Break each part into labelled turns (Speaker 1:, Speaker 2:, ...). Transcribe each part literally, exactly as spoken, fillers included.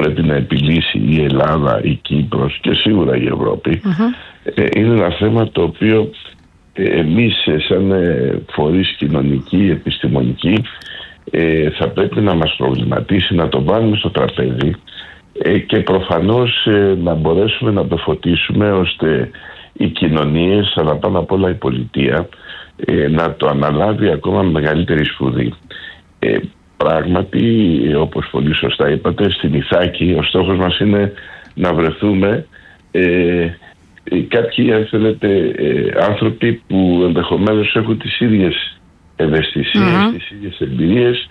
Speaker 1: πρέπει να επιλύσει η Ελλάδα, η Κύπρος και σίγουρα η Ευρώπη, mm-hmm. ε, είναι ένα θέμα το οποίο ε, εμείς σαν ε, φορείς κοινωνικοί, επιστημονικοί, ε, θα πρέπει να μας προβληματίσει, να το βάλουμε στο τραπέζι ε, και προφανώς ε, να μπορέσουμε να το φωτίσουμε ώστε οι κοινωνίες, αλλά πάνω απ' όλα η πολιτεία, ε, να το αναλάβει ακόμα με μεγαλύτερη σπουδή. Ε, πράγματι, όπως πολύ σωστά είπατε, στην Ιθάκη ο στόχος μας είναι να βρεθούμε ε, κάποιοι, αν θέλετε, ε, άνθρωποι που ενδεχομένως έχουν τις ίδιες ευαισθησίες, mm-hmm. τις ίδιες εμπειρίες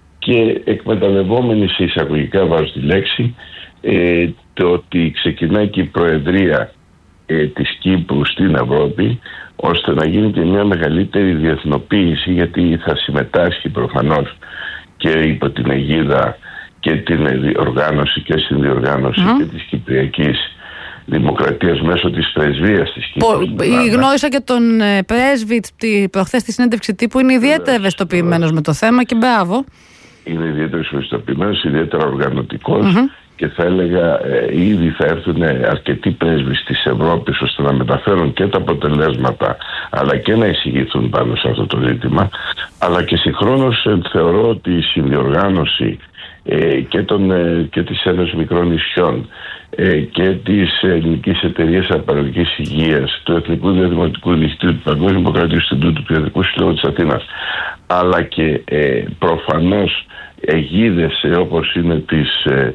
Speaker 1: και εκμεταλλευόμενοι σε εισαγωγικά, βάζω τη λέξη, ε, το ότι ξεκινάει και η Προεδρία ε, της Κύπρου στην Ευρώπη, ώστε να γίνει και μια μεγαλύτερη διεθνοποίηση, γιατί θα συμμετάσχει προφανώς και υπό την αιγίδα και την διοργάνωση και στην διοργάνωση mm. και της Κυπριακής Δημοκρατίας μέσω της πρεσβείας της Κύπρου.
Speaker 2: Γνώρισα και τον ε, πρέσβη προχθές στη συνέντευξη τύπου, είναι ιδιαίτερα ευαισθητοποιημένος με το θέμα και μπράβο.
Speaker 1: Είναι ιδιαίτερα ευαισθητοποιημένος, ιδιαίτερα οργανωτικός mm-hmm. και θα έλεγα ε, ήδη θα έρθουν αρκετοί πρέσβεις της Ευρώπης ώστε να μεταφέρουν και τα αποτελέσματα αλλά και να εισηγηθούν πάνω σε αυτό το ζήτημα. Αλλά και συγχρόνως ε, θεωρώ ότι η συνδιοργάνωση ε, και, των, ε, και της Ένωσης Μικρών Νησιών ε, και της Ελληνικής Εταιρείας Απαραγωγικής Υγείας, του Εθνικού Διαδημοτικού Δικτύου, του Παγκόσμιου Υποκρατικού Ινστιτούτου, του Εθνικού Συλλόγου της Αθήνας, αλλά και ε, προφανώς αιγίδες ε, όπως είναι της ε,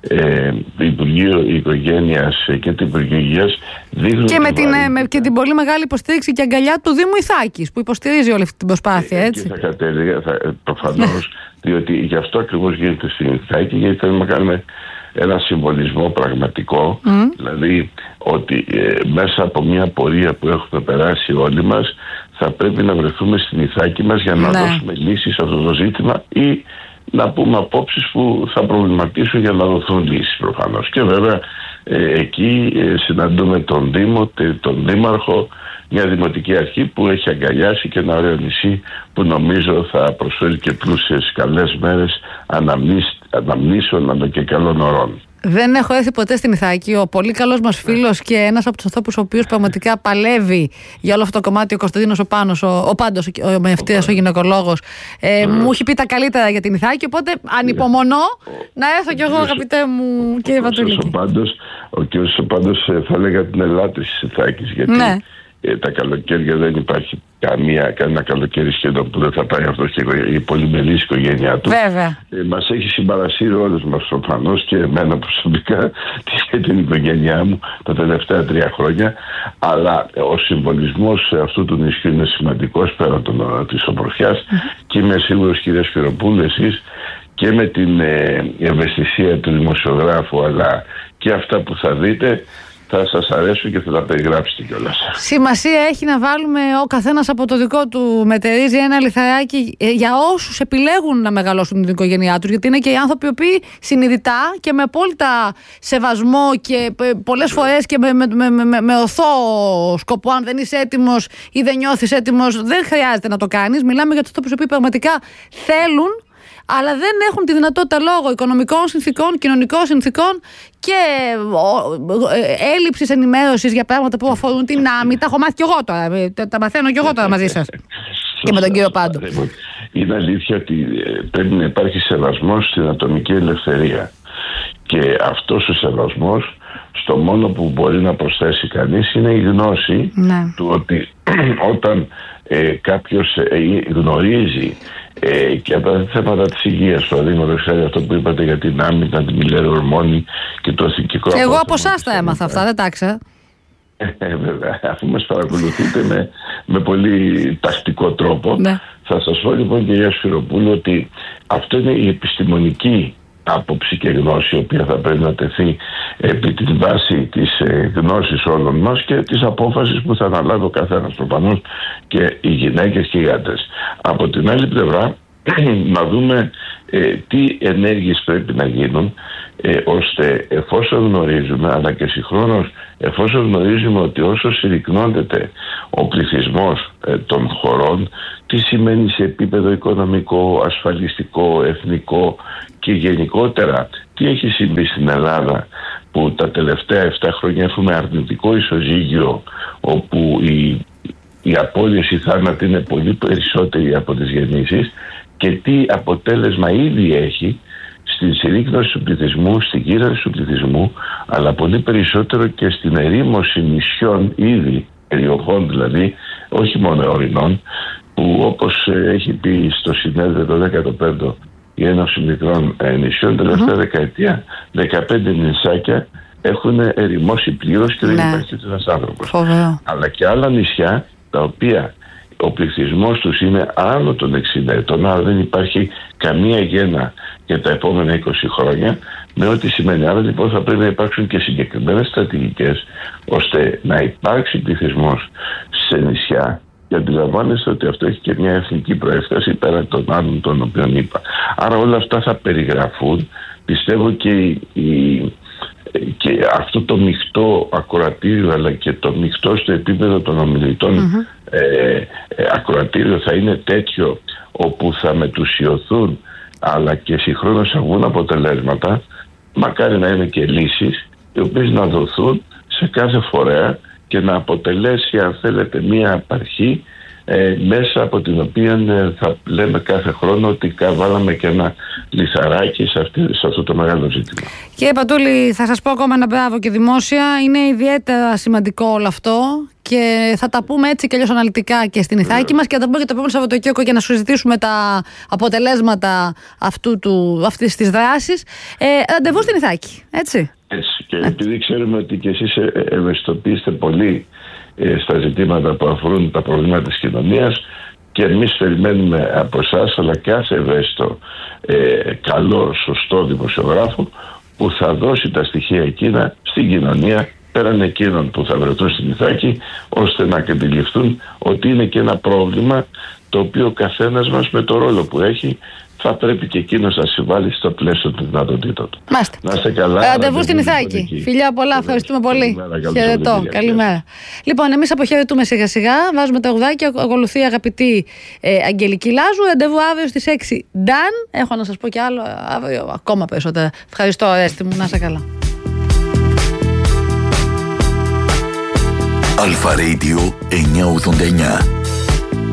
Speaker 1: ε, Υπουργείου Οικογένειας και του Υπουργείου Υγείας,
Speaker 2: και με την, ε, με, και την πολύ μεγάλη υποστήριξη και αγκαλιά του Δήμου Ιθάκης που υποστηρίζει όλη αυτή την προσπάθεια, έτσι.
Speaker 1: Και θα κατέληγα προφανώς διότι γι' αυτό ακριβώς γίνεται στην Ιθάκη, γιατί θέλουμε να κάνουμε ένα συμβολισμό πραγματικό, mm. δηλαδή ότι ε, μέσα από μια πορεία που έχουμε περάσει όλοι μας θα πρέπει να βρεθούμε στην Ιθάκη μας για να ναι. δώσουμε λύσεις σε αυτό το ζήτημα ή να πούμε απόψεις που θα προβληματίσουν για να δοθούν λύσεις προφανώς. Και βέβαια ε, εκεί ε, συναντούμε τον Δήμο, τον Δήμαρχο, μια δημοτική αρχή που έχει αγκαλιάσει και ένα ωραίο νησί που νομίζω θα προσφέρει και πλούσιες καλές μέρες αναμνήσεων αλλά και καλών ωρών.
Speaker 2: Δεν έχω έρθει ποτέ στην Ιθάκη. Ο πολύ καλός μας φίλος και ένας από τους ανθρώπους ο οποίος πραγματικά παλεύει για όλο αυτό το κομμάτι, ο Κωνσταντίνος ο Πάνος, ο, ο Πάντος, ο, ο μευτήρας, ο, ο γυναικολόγος, ε, mm. μου έχει πει τα καλύτερα για την Ιθάκη. Οπότε ανυπομονώ yeah. να έρθω κι εγώ, αγαπητέ μου κύριε Πατουλίκη.
Speaker 1: Ο κύριος ο Πάντος θα έλεγα την ελάττωση της Ιθάκης, γιατί ναι. ε, τα καλοκαίρια δεν υπάρχει καμία, κανένα καλοκαίρι σχεδόν που δεν θα πάει αυτός και η πολυμελής οικογένειά του.
Speaker 2: Βέβαια.
Speaker 1: Ε, μας έχει συμπαρασύρει όλους μας προφανώς και εμένα προσωπικά και την οικογένειά μου τα τελευταία τρία χρόνια. Αλλά ο συμβολισμός αυτού του νησιού είναι σημαντικός πέρα των, της ομορφιάς mm-hmm. και είμαι σίγουρος, κυρία Σπυροπούλου, εσείς και με την ε, ευαισθησία του δημοσιογράφου αλλά και αυτά που θα δείτε θα σας αρέσουν και θα τα περιγράψετε κιόλας.
Speaker 2: Σημασία έχει να βάλουμε ο καθένας από το δικό του μετερίζει ένα λιθαράκι για όσους επιλέγουν να μεγαλώσουν την οικογένειά τους, γιατί είναι και οι άνθρωποι οι οποίοι συνειδητά και με απόλυτα σεβασμό και πολλές φορές και με, με, με, με, με οθό σκοπό, αν δεν είσαι έτοιμος ή δεν νιώθεις έτοιμος, δεν χρειάζεται να το κάνεις. Μιλάμε για τους ανθρώπους οι οποίοι πραγματικά θέλουν, αλλά δεν έχουν τη δυνατότητα λόγω οικονομικών συνθήκων, κοινωνικών συνθήκων και έλλειψης ενημέρωσης για πράγματα που αφορούν την άμυ. Τα έχω μάθει κι εγώ τώρα. Τα μαθαίνω κι εγώ τώρα μαζί σας. Και με τον κύριο Πάντο.
Speaker 1: Είναι αλήθεια ότι πρέπει να υπάρχει σεβασμός στην ατομική ελευθερία. Και αυτός ο σεβασμός, στο μόνο που μπορεί να προσθέσει κανείς είναι η γνώση ναι. του ότι όταν ε, κάποιος ε, γνωρίζει ε, και από τα θέματα της υγείας, παραδείγματος χάρη αυτό που είπατε για την άμυνα, την μιλέρη ορμόνη και το ηθικό.
Speaker 2: Εγώ από εσάς τα έμαθα αυτά, δεν τα ήξερα.
Speaker 1: Ε, βέβαια, αφού μας παρακολουθείτε με, με πολύ τακτικό τρόπο, ναι. θα σας πω λοιπόν, κυρία Σφυροπούλου, ότι αυτό είναι η επιστημονική άποψη και γνώση, η οποία θα πρέπει να τεθεί επί τη βάση της ε, γνώσης όλων μας και της απόφασης που θα αναλάβει ο καθένας, προφανώς και οι γυναίκες και οι άντρες. Από την άλλη πλευρά, να δούμε ε, τι ενέργειες πρέπει να γίνουν ε, ώστε εφόσον γνωρίζουμε, αλλά και συγχρόνως εφόσον γνωρίζουμε ότι όσο συρρυκνώνεται ο πληθυσμός ε, των χωρών, τι σημαίνει σε επίπεδο οικονομικό, ασφαλιστικό, εθνικό και γενικότερα τι έχει συμβεί στην Ελλάδα που τα τελευταία επτά χρόνια έχουμε αρνητικό ισοζύγιο, όπου η, η απώλειες, η θάνατη είναι πολύ περισσότερη από τις γεννήσεις, και τι αποτέλεσμα ήδη έχει στην συρρίκνωση του πληθυσμού, στην γύρανση του πληθυσμού, αλλά πολύ περισσότερο και στην ερήμωση νησιών ήδη, περιοχών δηλαδή, όχι μόνο ορεινών, που όπως έχει πει στο συνέδριο το δέκατο πέμπτο η Ένωση Μικρών νησιών, τελευταία mm-hmm. δεκαετία, δεκαπέντε νησάκια έχουν ερημώσει πλήρως και δεν ναι. υπάρχει ούτε ένας άνθρωπος. Oh. Αλλά και άλλα νησιά τα οποία ο πληθυσμός τους είναι άνω των εξήντα ετών, άρα δεν υπάρχει καμία γέννα για τα επόμενα είκοσι χρόνια, με ό,τι σημαίνει. Άρα λοιπόν θα πρέπει να υπάρξουν και συγκεκριμένες στρατηγικές ώστε να υπάρξει πληθυσμός σε νησιά, και αντιλαμβάνεστε ότι αυτό έχει και μια εθνική προέκταση πέραν των άλλων των οποίων είπα. Άρα όλα αυτά θα περιγραφούν, πιστεύω, και, η, και αυτό το μεικτό ακροατήριο, αλλά και το μεικτό στο επίπεδο των ομιλητών mm-hmm. ε, ε, ακροατήριο θα είναι τέτοιο, όπου θα μετουσιωθούν αλλά και συγχρόνως θα βγουν αποτελέσματα, μακάρι να είναι και λύσεις οι οποίες να δοθούν σε κάθε φορέα και να αποτελέσει, αν θέλετε, μία απαρχή ε, μέσα από την οποία ε, θα λέμε κάθε χρόνο ότι βάλαμε και ένα λιθαράκι σε, αυτή, σε αυτό το μεγάλο ζήτημα. Κύριε Παντούλη, θα σας πω ακόμα ένα μπράβο και δημόσια. Είναι ιδιαίτερα σημαντικό όλο αυτό και θα τα πούμε έτσι και αλλιώς αναλυτικά και στην Ιθάκη μας, και θα τα πούμε και το επόμενο Σαββατοκύριακο για να συζητήσουμε τα αποτελέσματα αυτού του, αυτής της δράσης. Ε, ραντεβού στην Ιθάκη, έτσι. Έτσι. Και επειδή ξέρουμε ότι και εσείς ευαισθητοποιείστε πολύ ε, στα ζητήματα που αφορούν τα προβλήματα της κοινωνίας, και εμείς περιμένουμε από εσάς, αλλά κάθε ευαίσθητο ε, καλό, σωστό δημοσιογράφο που θα δώσει τα στοιχεία εκείνα στην κοινωνία, πέραν εκείνων που θα βρεθούν στην Ιθάκη, ώστε να αντιληφθούν ότι είναι και ένα πρόβλημα το οποίο ο καθένας μας με το ρόλο που έχει θα πρέπει και εκείνος να συμβάλλει στο πλαίσιο των δυνατοτήτων του. Μάστε. Να είστε καλά. Ραντεβού στην Ιθάκη. Φιλιά πολλά, ευχαριστούμε πολύ. Χαιρετώ. Καλημέρα. Λοιπόν, εμείς αποχαιρετούμε σιγά σιγά, βάζουμε τα ουδάκια, ακολουθεί η αγαπητή ε, Αγγελική Λάζου. Ραντεβού αύριο στις έξι. Νταν, έχω να σας πω κι άλλο αύριο, ακόμα περισσότερα. Ευχαριστώ, Αρέστη μου, να είστε καλά.
Speaker 3: Αλφα Radio εννιακόσια ογδόντα εννιά.